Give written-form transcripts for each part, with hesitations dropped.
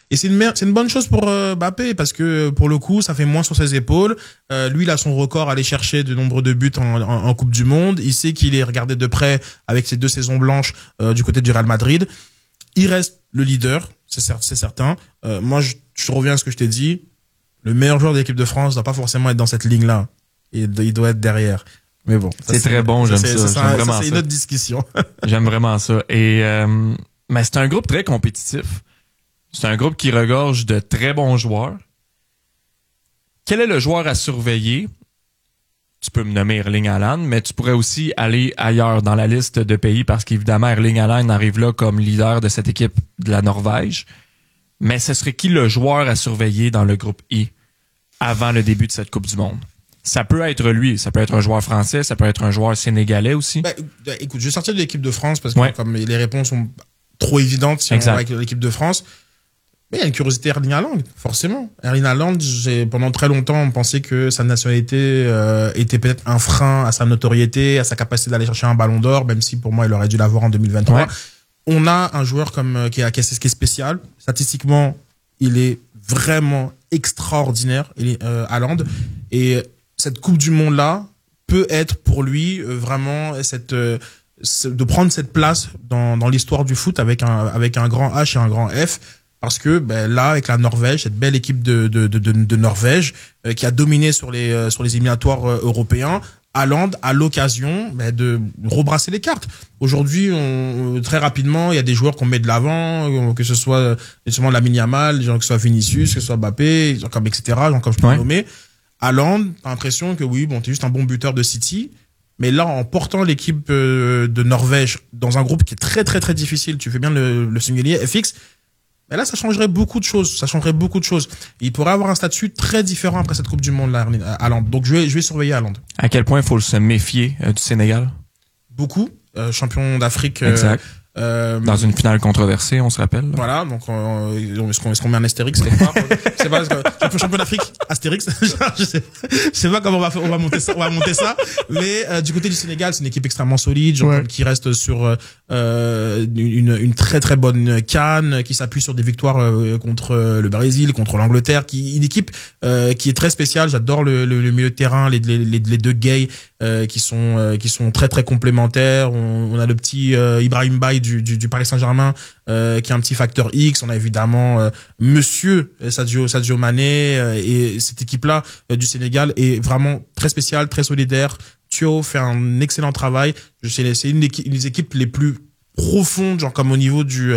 Et c'est une bonne chose pour Mbappé parce que pour le coup, ça fait moins sur ses épaules. Lui, il a son record à aller chercher de nombre de buts en Coupe du Monde. Il sait qu'il est regardé de près avec ses 2 saisons blanches du côté du Real Madrid. Il reste le leader, c'est certain. Moi, je reviens à ce que je t'ai dit. Le meilleur joueur de l'équipe de France doit pas forcément être dans cette ligne-là. Il doit être derrière. Mais bon, c'est très bon, j'aime ça. J'aime vraiment ça. C'est une autre discussion. J'aime vraiment ça. Et mais c'est un groupe très compétitif. C'est un groupe qui regorge de très bons joueurs. Quel est le joueur à surveiller? Tu peux me nommer Erling Haaland, mais tu pourrais aussi aller ailleurs dans la liste de pays parce qu'évidemment, Erling Haaland arrive là comme leader de cette équipe de la Norvège. Mais ce serait qui le joueur à surveiller dans le groupe I avant le début de cette Coupe du Monde? Ça peut être lui, ça peut être un joueur français, ça peut être un joueur sénégalais aussi. Écoute, je vais sortir de l'équipe de France parce que comme les réponses sont trop évidentes si on va avec l'équipe de France. Mais il y a une curiosité Erling Haaland, forcément. Erling Haaland, pendant très longtemps, on pensait que sa nationalité était peut-être un frein à sa notoriété, à sa capacité d'aller chercher un ballon d'or, même si pour moi, il aurait dû l'avoir en 2023. Ouais. On a un joueur qui est spécial. Statistiquement, il est vraiment extraordinaire, Haaland. Et cette Coupe du Monde-là peut être pour lui vraiment de prendre cette place dans l'histoire du foot avec un grand H et un grand F. Parce que là, avec la Norvège, cette belle équipe de Norvège qui a dominé sur les éliminatoires européens, Haaland a l'occasion de rebrasser les cartes. Aujourd'hui, très rapidement, il y a des joueurs qu'on met de l'avant, que ce soit justement Lamine Yamal, que ce soit Vinicius, que ce soit Mbappé, etc., comme je peux nommer. Haaland, t'as l'impression que oui, t'es juste un bon buteur de City. Mais là, en portant l'équipe de Norvège dans un groupe qui est très très très difficile, tu fais bien le singulier, FX. Mais là, ça changerait beaucoup de choses. Il pourrait avoir un statut très différent après cette Coupe du Monde, là, Haaland. Donc, je vais surveiller Haaland. À quel point il faut se méfier du Sénégal? Beaucoup. Champion d'Afrique. Exact. Dans une finale controversée, on se rappelle. Voilà, donc est-ce qu'on met un astérix quelque part? C'est pas champion d'Afrique, astérix. je sais pas comment on va monter ça. Mais du côté du Sénégal, c'est une équipe extrêmement solide, qui reste sur une très très bonne CAN, qui s'appuie sur des victoires contre le Brésil, contre l'Angleterre, une équipe qui est très spéciale. J'adore le milieu de terrain, les deux gays qui sont très très complémentaires. On a le petit Ibrahim Baye du Paris Saint-Germain qui est un petit facteur X. On a évidemment Monsieur Sadio Mané et cette équipe-là du Sénégal est vraiment très spéciale, très solidaire. Thio fait un excellent travail. C'est une des équipes les plus profondes, comme au niveau du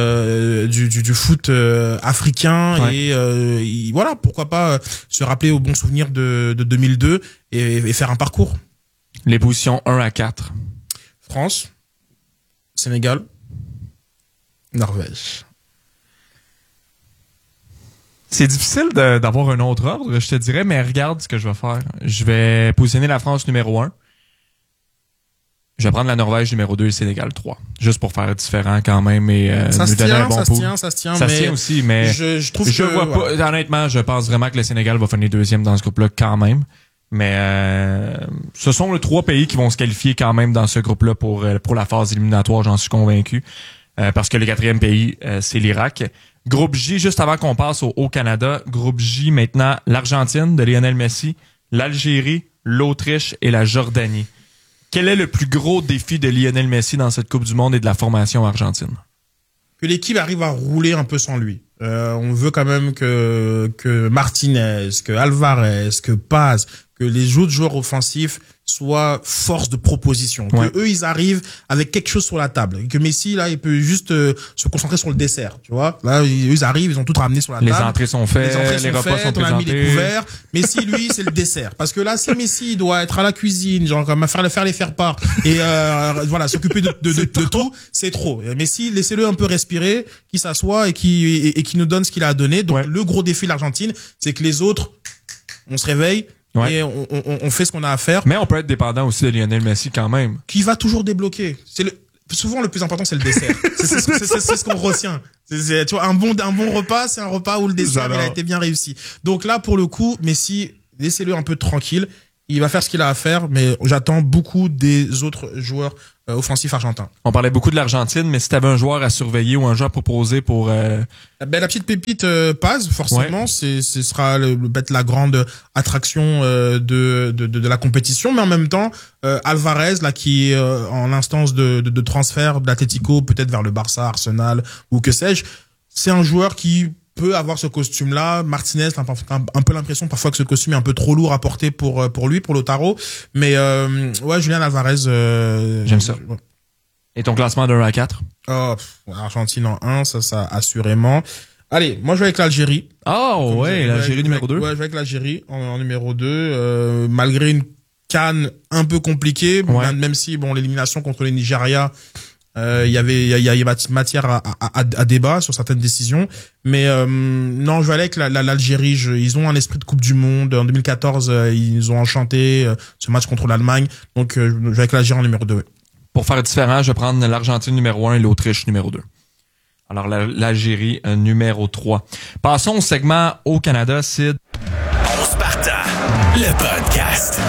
foot africain. Ouais. Et voilà, pourquoi pas se rappeler au bon souvenir de 2002 et faire un parcours. Les positions 1 à 4. France, Sénégal, Norvège. C'est difficile d'avoir un autre ordre, je te dirais, mais regarde ce que je vais faire. Je vais positionner la France numéro 1. Je vais prendre la Norvège numéro 2 et le Sénégal 3. Juste pour faire différent quand même et nous donner un bon pool. Ça se tient aussi, mais je trouve je vois pas, honnêtement, je pense vraiment que le Sénégal va finir deuxième dans ce groupe-là quand même. Mais ce sont les 3 pays qui vont se qualifier quand même dans ce groupe-là pour la phase éliminatoire, j'en suis convaincu. Parce que le 4e pays, c'est l'Irak. Groupe J, juste avant qu'on passe au Canada, groupe J maintenant, l'Argentine de Lionel Messi, l'Algérie, l'Autriche et la Jordanie. Quel est le plus gros défi de Lionel Messi dans cette Coupe du Monde et de la formation argentine? Que l'équipe arrive à rouler un peu sans lui. On veut quand même que Martinez, que Alvarez, que Paz, que les autres joueurs offensifs soient force de proposition. Ouais. Que eux, ils arrivent avec quelque chose sur la table. Et que Messi, là, il peut juste se concentrer sur le dessert, tu vois. Là, ils arrivent, ils ont tout ramené sur la table. Les entrées sont faites, les repas sont présentés. On a mis les couverts. Messi, lui, c'est le dessert. Parce que là, si Messi doit être à la cuisine, comme faire les faire-part, et voilà, s'occuper de tout, c'est trop. Messi, laissez-le un peu respirer, qu'il s'assoie et qui nous donne ce qu'il a à donner. Donc, le gros défi de l'Argentine, c'est que les autres, on se réveille, et on fait ce qu'on a à faire. Mais on peut être dépendant aussi de Lionel Messi quand même. Qui va toujours débloquer. Souvent, le plus important, c'est le dessert. c'est ce qu'on retient. Tu vois, un bon repas, c'est un repas où le dessert, il a été bien réussi. Donc là, pour le coup, Messi, laissez-le un peu tranquille. il va faire ce qu'il a à faire, mais j'attends beaucoup des autres joueurs offensifs argentins. On parlait beaucoup de l'Argentine, mais si tu avais un joueur à surveiller ou un joueur à proposer pour... La petite pépite Paz, forcément, ce sera peut-être la grande attraction de la compétition, mais en même temps, Alvarez, là, qui est en instance de transfert de l'Atlético, peut-être vers le Barça, Arsenal ou que sais-je, c'est un joueur qui peut avoir ce costume-là. Martinez a un peu l'impression parfois que ce costume est un peu trop lourd à porter pour lui, pour Lautaro. Mais Julián Alvarez. J'aime ça. Ouais. Et ton classement de 1 à 4? Argentine en 1, ça assurément. Allez, moi je vais avec l'Algérie. Oh ouais, l'Algérie numéro 2. Ouais, je vais avec l'Algérie en numéro 2. Malgré une CAN un peu compliquée, même si l'élimination contre le Nigeria, il y avait matière à débat sur certaines décisions, mais non, je vais aller avec l'Algérie. Ils ont un esprit de Coupe du Monde. En 2014, ils ont enchanté ce match contre l'Allemagne, donc je vais avec l'Algérie en numéro 2. Pour faire différent, je vais prendre l'Argentine numéro 1 et l'Autriche numéro 2. Alors l'Algérie numéro 3. Passons au segment au Canada, Sid. On se partage le podcast.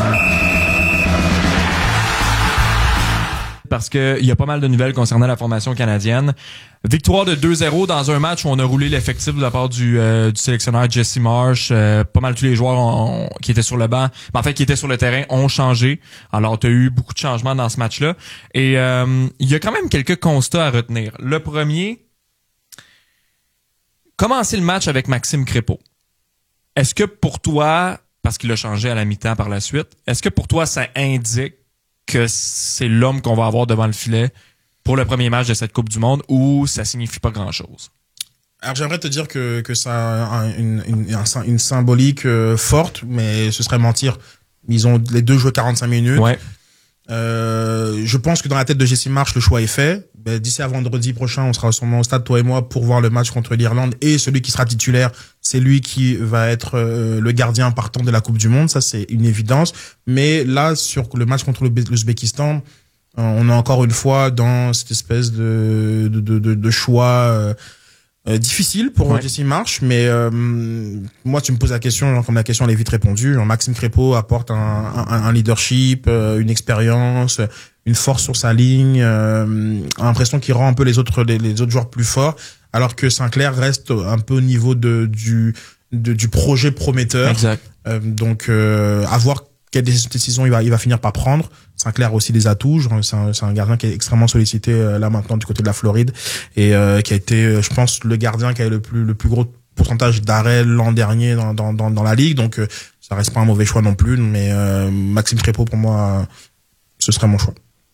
Parce que il y a pas mal de nouvelles concernant la formation canadienne. Victoire de 2-0 dans un match où on a roulé l'effectif de la part du sélectionneur Jesse Marsh. Pas mal tous les joueurs qui étaient sur le banc, mais en fait qui étaient sur le terrain, ont changé. Alors tu as eu beaucoup de changements dans ce match-là. Et il y a quand même quelques constats à retenir. Le premier, commencer le match avec Maxime Crépeau. Est-ce que pour toi, parce qu'il a changé à la mi-temps par la suite, est-ce que pour toi ça indique que c'est l'homme qu'on va avoir devant le filet pour le premier match de cette Coupe du Monde ou ça signifie pas grand-chose? Alors j'aimerais te dire que ça a une symbolique forte, mais ce serait mentir. Ils ont les deux joué 45 minutes. Ouais. Je pense que dans la tête de Jesse Marsh, le choix est fait. D'ici à vendredi prochain, on sera sûrement au stade, toi et moi, pour voir le match contre l'Irlande. Et celui qui sera titulaire, c'est lui qui va être le gardien partant de la Coupe du Monde. Ça, c'est une évidence. Mais là, sur le match contre l'Ouzbékistan, on est encore une fois dans cette espèce de choix difficile pour Jesse Marsh. Mais moi, tu me poses la question, genre, comme la question elle est vite répondue. Genre, Maxime Crépeau apporte un leadership, une expérience, une force sur sa ligne, l'impression qu'il rend un peu les autres joueurs plus forts, alors que Sinclair reste un peu au niveau du projet prometteur. Exact. Donc à voir quelle décision il va finir par prendre. Sinclair a aussi des atouts. C'est un gardien qui est extrêmement sollicité là maintenant du côté de la Floride et qui a été, je pense, le gardien qui a le plus gros pourcentage d'arrêts l'an dernier dans la ligue. Donc ça reste pas un mauvais choix non plus. Mais Maxime Crépeau, pour moi, ce serait mon choix.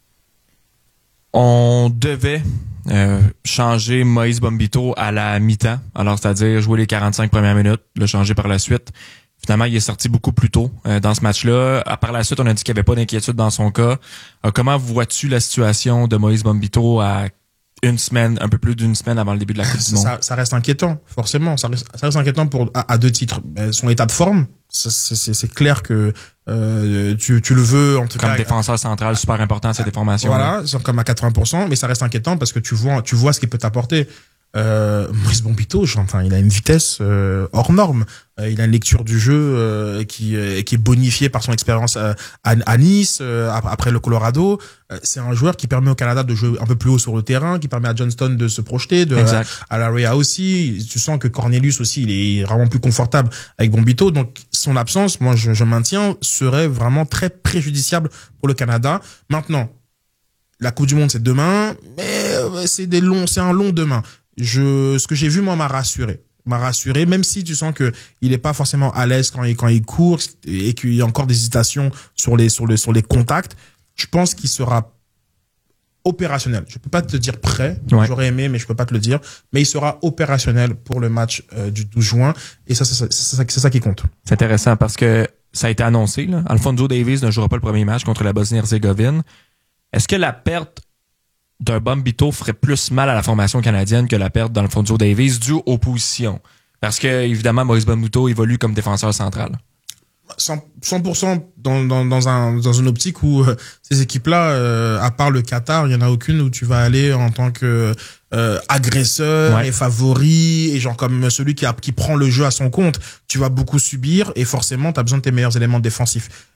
On devait changer Moïse Bombito à la mi-temps, alors c'est-à-dire jouer les 45 premières minutes, le changer par la suite. Finalement, il est sorti beaucoup plus tôt dans ce match-là. Par la suite, on a dit qu'il n'y avait pas d'inquiétude dans son cas. Comment vois-tu la situation de Moïse Bombito à une semaine, un peu plus d'une semaine avant le début de la Coupe du Monde? Ça reste inquiétant, forcément. Ça reste inquiétant à deux titres. Son état de forme, c'est clair que tu le veux en tout cas. Comme défenseur central, super important cette déformation. Voilà, c'est comme à 80%, mais ça reste inquiétant parce que tu vois ce qu'il peut t'apporter. Moïse Bombito, il a une vitesse hors norme. Il a une lecture du jeu qui est bonifiée par son expérience à Nice, après le Colorado. C'est un joueur qui permet au Canada de jouer un peu plus haut sur le terrain, qui permet à Johnston de se projeter, à Larrea aussi. Tu sens que Cornelius aussi, il est vraiment plus confortable avec Bombito. Donc son absence, moi je maintiens, serait vraiment très préjudiciable pour le Canada. Maintenant, la Coupe du Monde c'est demain, mais c'est un long demain. Ce que j'ai vu, moi, m'a rassuré, même si tu sens que il est pas forcément à l'aise quand il court et qu'il y a encore des hésitations sur les contacts. Je pense qu'il sera opérationnel. Je peux pas te dire prêt. Ouais. J'aurais aimé, mais je peux pas te le dire. Mais il sera opérationnel pour le match du 12 juin. Et ça, c'est ça qui compte. C'est intéressant parce que ça a été annoncé, là. Alphonso Davies ne jouera pas le premier match contre la Bosnie-Herzégovine. Est-ce que la perte d'un Bombito ferait plus mal à la formation canadienne que la perte d'Alphonso Davies due aux positions? Parce que, évidemment, Moïse Bombito évolue comme défenseur central. 100% dans une optique où ces équipes-là, à part le Qatar, il y en a aucune où tu vas aller en tant que agresseur et favori et genre comme celui qui prend le jeu à son compte. Tu vas beaucoup subir et forcément, tu as besoin de tes meilleurs éléments défensifs.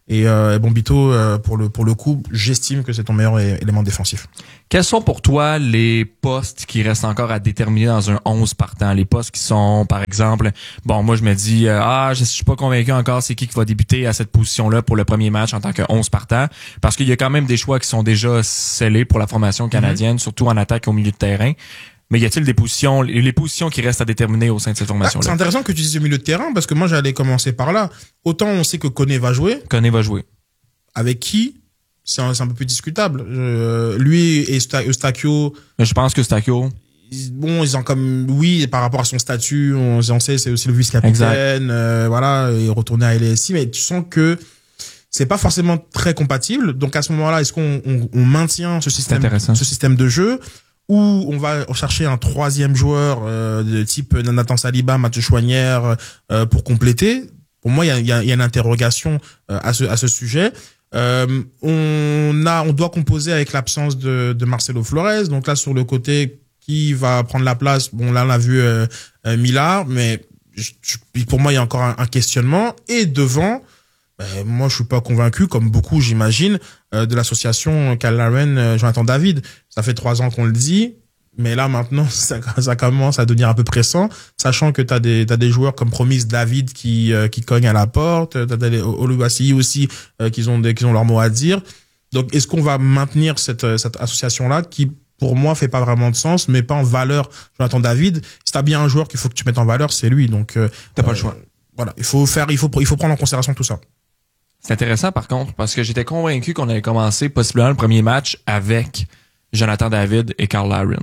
Et Bombito, pour le coup, j'estime que c'est ton meilleur élément défensif. Quels sont pour toi les postes qui restent encore à déterminer dans un 11 partant? Les postes qui sont, par exemple, bon, moi je me dis, je suis pas convaincu encore c'est qui va débuter à cette position-là pour le premier match en tant que 11 partant, parce qu'il y a quand même des choix qui sont déjà scellés pour la formation canadienne, surtout en attaque au milieu de terrain. Mais y a-t-il les positions qui restent à déterminer au sein de cette formation-là? C'est intéressant que tu dises le milieu de terrain, parce que moi j'allais commencer par là. Autant on sait que Koné va jouer. Avec qui? C'est un peu plus discutable. Lui et Eustáquio. Je pense que Eustáquio. Bon, ils ont oui, par rapport à son statut, on sait, c'est aussi le vice-capitaine, voilà, et retourner à LSI, mais tu sens que c'est pas forcément très compatible. Donc, à ce moment-là, est-ce qu'on maintient ce système de jeu, ou on va chercher un troisième joueur, de type Nathan Saliba, Mathieu Chouanière, pour compléter? Pour moi, il y a une interrogation, à ce sujet. On doit composer avec l'absence de Marcelo Flores. Donc là, sur le côté, qui va prendre la place? Bon, là, on a vu Millard, mais pour moi, il y a encore un questionnement. Et devant, moi, je suis pas convaincu, comme beaucoup, j'imagine, de l'association Kyle Larin, Jonathan David. Ça fait 3 ans qu'on le dit. Mais là, maintenant, ça commence à devenir un peu pressant, sachant que t'as des joueurs comme Promise David qui cognent à la porte, t'as des Oluwaseyi aussi, qui ont leur mot à dire. Donc, est-ce qu'on va maintenir cette association-là qui, pour moi, fait pas vraiment de sens, mais pas en valeur Jonathan David? Si t'as bien un joueur qu'il faut que tu mettes en valeur, c'est lui. Donc, t'as pas le choix. Voilà. Il faut prendre en considération tout ça. C'est intéressant, par contre, parce que j'étais convaincu qu'on allait commencer possiblement le premier match avec Jonathan David et Kyle Larin.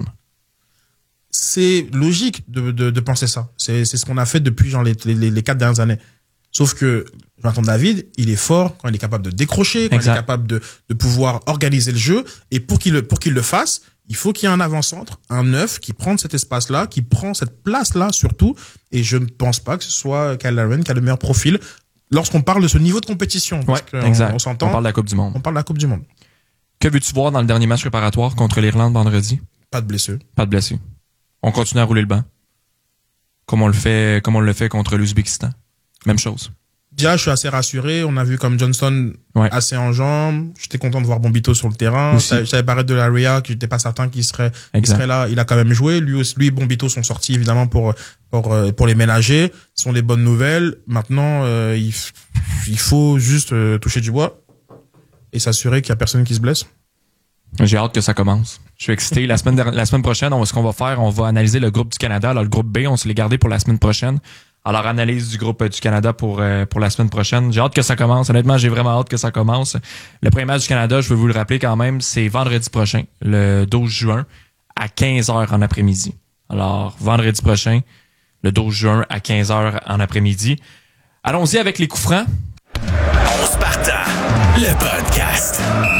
C'est logique de penser ça. C'est ce qu'on a fait depuis les 4 dernières années. Sauf que Jonathan David, il est fort quand il est capable de décrocher, quand il est capable de pouvoir organiser le jeu. Et pour qu'il le fasse, il faut qu'il y ait un avant-centre, un neuf qui prend cet espace-là, qui prend cette place-là surtout. Et je ne pense pas que ce soit Kyle Larin qui a le meilleur profil lorsqu'on parle de ce niveau de compétition. Ouais, exact. On s'entend. On parle de la Coupe du Monde. On parle de la Coupe du Monde. Que veux-tu voir dans le dernier match préparatoire contre l'Irlande vendredi? Pas de blessés. On continue à rouler le banc. Comme on le fait contre l'Ouzbékistan. Même chose. Déjà, je suis assez rassuré. On a vu comme Johnston assez en jambes. J'étais content de voir Bombito sur le terrain. J'avais parlé de l'Area, que j'étais pas certain qu'il serait là. Il a quand même joué. Lui et Bombito sont sortis évidemment pour les ménager. Ce sont des bonnes nouvelles. Maintenant, il faut juste toucher du bois et s'assurer qu'il y a personne qui se blesse. J'ai hâte que ça commence. Je suis excité. La semaine prochaine, ce qu'on va faire, on va analyser le groupe du Canada. Alors, le groupe B, on se l'est gardé pour la semaine prochaine. Alors, analyse du groupe du Canada pour la semaine prochaine. J'ai hâte que ça commence. Honnêtement, j'ai vraiment hâte que ça commence. Le premier match du Canada, je veux vous le rappeler quand même, c'est vendredi prochain, le 12 juin, à 15h en après-midi. Alors, vendredi prochain, le 12 juin, à 15h en après-midi. Allons-y avec les coups francs. 11 partants, le podcast.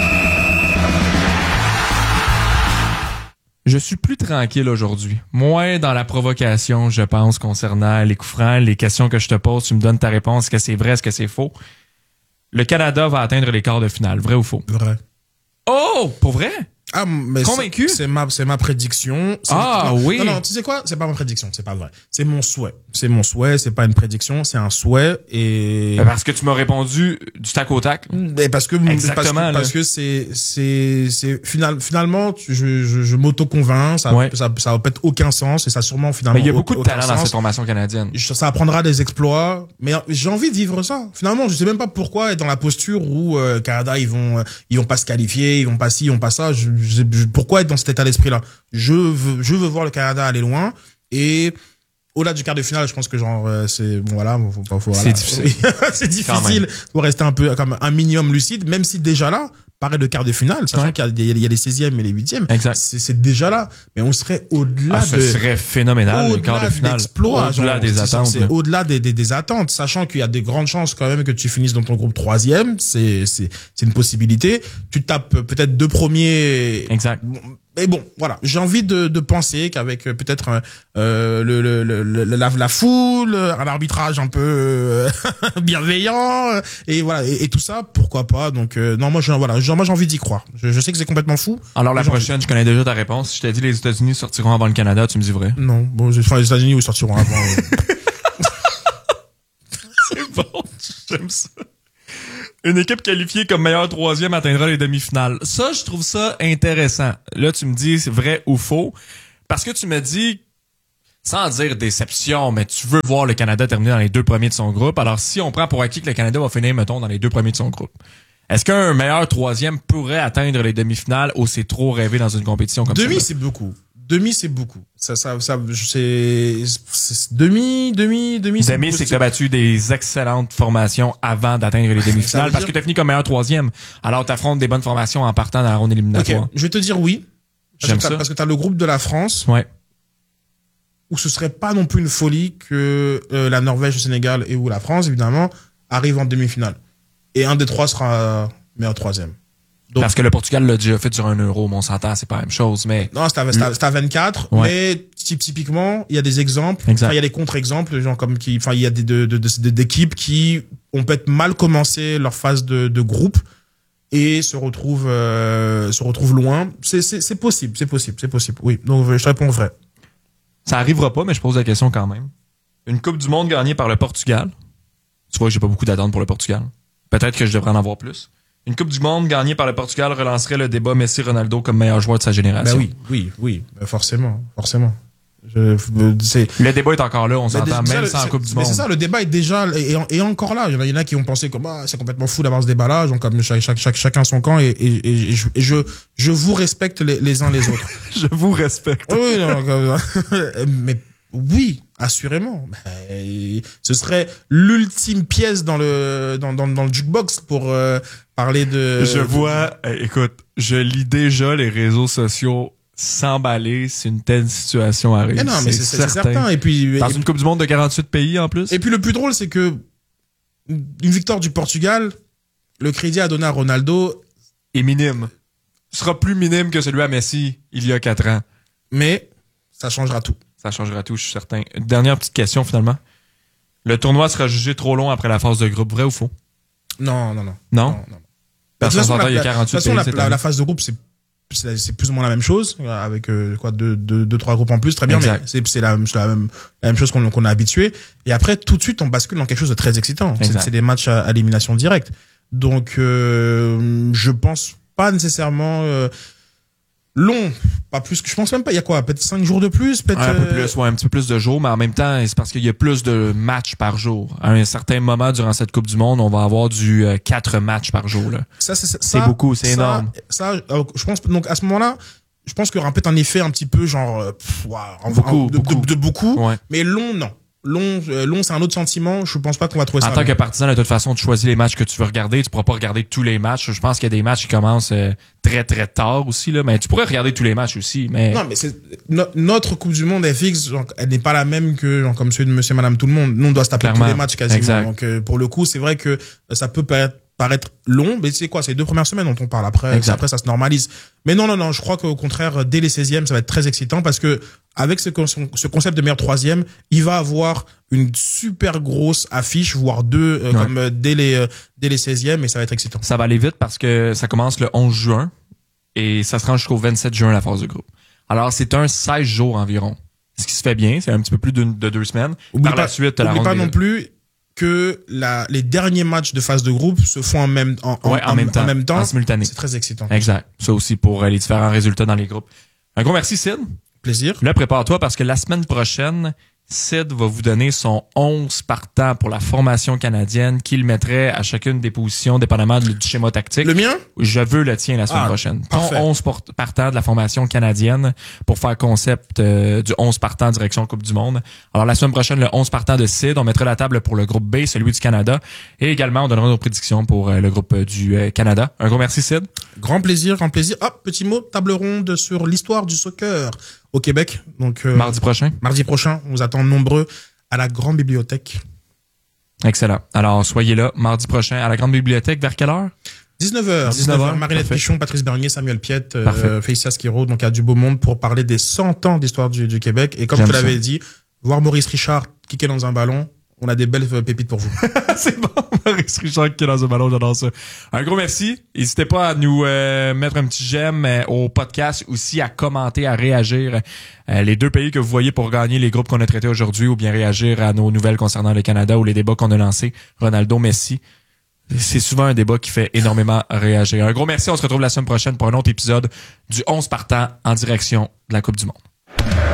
Je suis plus tranquille aujourd'hui. Moins dans la provocation, je pense, concernant les coups francs, les questions que je te pose, tu me donnes ta réponse, est-ce que c'est vrai, est-ce que c'est faux? Le Canada va atteindre les quarts de finale, vrai ou faux? Vrai. Oh! Pour vrai? Ah, mais convaincu? C'est ma prédiction. Oui. Non, tu sais quoi? C'est pas ma prédiction, c'est pas vrai. C'est mon souhait. C'est pas une prédiction, c'est un souhait et... Parce que tu m'as répondu du tac au tac. Mais parce que finalement, je m'auto-convainc, ça va peut-être aucun sens et ça sûrement finalement. Mais il y a beaucoup de talent dans cette formation canadienne. Ça apprendra des exploits, mais j'ai envie de vivre ça. Finalement, je sais même pas pourquoi être dans la posture où, Canada, ils vont pas se qualifier, ils vont pas ci, ils vont pas ça. Pourquoi être dans cet état d'esprit-là? Je veux voir le Canada aller loin et au-delà du quart de finale, je pense que c'est bon voilà, c'est difficile. C'est difficile. Faut rester un peu comme un minimum lucide, même si déjà là, pareil de quart de finale, sachant qu'il y a les 16e et les 8e. Exact. C'est déjà là, mais on serait au-delà ce serait phénoménal le quart de finale. Au-delà des attentes. C'est au-delà des attentes, sachant qu'il y a des grandes chances quand même que tu finisses dans ton groupe 3e, c'est une possibilité. Tu tapes peut-être 2 premiers. Exact. Mais bon, voilà, j'ai envie de penser qu'avec peut-être la foule, un arbitrage un peu bienveillant et voilà et tout ça, pourquoi pas. Donc non, moi j'ai envie d'y croire. Je sais que c'est complètement fou. Alors la prochaine, je connais déjà ta réponse. Si je t'ai dit les États-Unis sortiront avant le Canada, tu me dis vrai? Non, bon, les États-Unis sortiront avant. C'est bon, j'aime ça. Une équipe qualifiée comme meilleure troisième atteindra les demi-finales. Ça, je trouve ça intéressant. Là, tu me dis c'est vrai ou faux. Parce que tu me dis, sans dire déception, mais tu veux voir le Canada terminer dans les 2 premiers de son groupe. Alors, si on prend pour acquis que le Canada va finir, mettons, dans les 2 premiers de son groupe, est-ce qu'un meilleur troisième pourrait atteindre les demi-finales ou c'est trop rêvé dans une compétition comme ça? Demi, c'est beaucoup. Demi, c'est beaucoup. Demi, c'est beaucoup. C'est que t'as battu des excellentes formations avant d'atteindre les demi-finales parce que t'as fini comme meilleur troisième. Alors, t'affrontes des bonnes formations en partant dans la ronde éliminatoire. Ok, je vais te dire oui. Parce que t'as le groupe de la France. Ouais. Où ce serait pas non plus une folie que la Norvège, le Sénégal et ou la France, évidemment, arrivent en demi-finale. Et un des 3 sera meilleur troisième. Donc, parce que le Portugal l'a déjà fait sur 1 euro, mais on s'entend, c'est pas la même chose, mais. Non, c'était à 24, ouais. Mais typiquement, il y a des exemples, il y a des contre-exemples, genre comme il y a d'équipes qui ont peut-être mal commencé leur phase de groupe et se retrouvent loin. C'est possible. Oui. Donc, je te réponds vrai. Ça arrivera pas, mais je pose la question quand même. Une Coupe du Monde gagnée par le Portugal. Tu vois, j'ai pas beaucoup d'attentes pour le Portugal. Peut-être que je devrais en avoir plus. Une Coupe du Monde gagnée par le Portugal relancerait le débat Messi-Ronaldo comme meilleur joueur de sa génération. Ben oui, forcément. Le débat est encore là, on s'entend même sans Coupe du Monde. C'est ça, le débat est déjà est encore là. Il y en a qui ont pensé que c'est complètement fou d'avoir ce débat-là, donc comme chacun son camp et je vous respecte les uns les autres. Je vous respecte. Oui, mais oui, assurément. Ce serait l'ultime pièce dans le jukebox pour parler de. Écoute, je lis déjà les réseaux sociaux s'emballer si une telle situation arrive. Mais non, mais c'est certain. Et puis dans une Coupe du Monde de 48 pays en plus. Et puis le plus drôle, c'est que une victoire du Portugal, le crédit à donner à Ronaldo est minime. Ce sera plus minime que celui à Messi il y a 4 ans. Mais ça changera tout. Ça changera tout, je suis certain. Une dernière petite question finalement. Le tournoi sera jugé trop long après la phase de groupe, vrai ou faux? Non. Parce qu'on s'entend, il y a 48 pays. De toute façon, la phase de groupe, c'est plus ou moins la même chose, avec deux, trois groupes en plus, très bien, exact. Mais c'est la même chose qu'on a habitué. Et après, tout de suite, on bascule dans quelque chose de très excitant. C'est des matchs à élimination directe. Donc, je pense pas nécessairement long, pas plus que je pense même pas. Il y a quoi, peut-être 5 jours de plus, peut-être un peu plus, ouais, un petit peu plus de jours, mais en même temps, c'est parce qu'il y a plus de matchs par jour. À un certain moment durant cette Coupe du Monde, on va avoir du 4 matchs par jour là. C'est beaucoup, c'est énorme. Ça, je pense donc à ce moment-là, je pense qu'il y aura peut-être un effet un petit peu genre beaucoup, ouais. Mais long non. Long, c'est un autre sentiment. Je pense pas qu'on va trouver ça. En tant que partisan, de toute façon, tu choisis les matchs que tu veux regarder. Tu pourras pas regarder tous les matchs. Je pense qu'il y a des matchs qui commencent très, très tard aussi, là. Mais tu pourrais regarder tous les matchs aussi, mais. Non, mais notre Coupe du Monde FX, genre, elle n'est pas la même que, genre, comme celui de Monsieur et Madame Tout le Monde. Nous, on doit se taper tous les matchs quasiment. Exact. Donc, pour le coup, c'est vrai que ça peut paraître long, mais c'est quoi, c'est les 2 premières semaines dont on parle. Après ça se normalise. Mais non, je crois qu'au contraire, dès les 16e, ça va être très excitant parce que avec ce concept de meilleur troisième, il va avoir une super grosse affiche, voire 2, comme dès les 16e, et ça va être excitant. Ça va aller vite parce que ça commence le 11 juin et ça se rend jusqu'au 27 juin la phase de groupe. Alors, c'est un 16 jours environ. Ce qui se fait bien, c'est un petit peu plus de 2 semaines. Par la suite, oublie pas non plus que les derniers matchs de phase de groupe se font en même temps, en simultané. C'est très excitant. Exact. Ça aussi pour les différents résultats dans les groupes. Un gros merci, Sid. Plaisir. Là, prépare-toi parce que la semaine prochaine, Sid va vous donner son 11 partant pour la formation canadienne qu'il mettrait à chacune des positions, dépendamment du schéma tactique. Le mien? Je veux le tien la semaine prochaine. Ton 11 partant de la formation canadienne pour faire concept du 11 partant direction Coupe du Monde. Alors, la semaine prochaine, le 11 partant de Sid, on mettra la table pour le groupe B, celui du Canada. Et également, on donnera nos prédictions pour le groupe du Canada. Un gros merci, Sid. Grand plaisir. Hop, petit mot, table ronde sur l'histoire du soccer au Québec. Donc, mardi prochain, on vous attend nombreux à la Grande Bibliothèque. Excellent. Alors, soyez là mardi prochain à la Grande Bibliothèque. Vers quelle heure? 19h. Marinette Pichon, Patrice Bernier, Samuel Piette, Félicia Skiro, donc il y a du beau monde pour parler des 100 ans d'histoire du Québec. Et comme je te l'avais dit, voir Maurice Richard kicker dans un ballon, on a des belles pépites pour vous. C'est bon, Maurice Richard qui est dans un ballon, j'adore ça. Un gros merci. N'hésitez pas à nous mettre un petit j'aime au podcast, aussi à commenter, à réagir. Les 2 pays que vous voyez pour gagner les groupes qu'on a traités aujourd'hui ou bien réagir à nos nouvelles concernant le Canada ou les débats qu'on a lancés. Ronaldo, Messi. c'est souvent un débat qui fait énormément réagir. Un gros merci. On se retrouve la semaine prochaine pour un autre épisode du 11 partants en direction de la Coupe du Monde.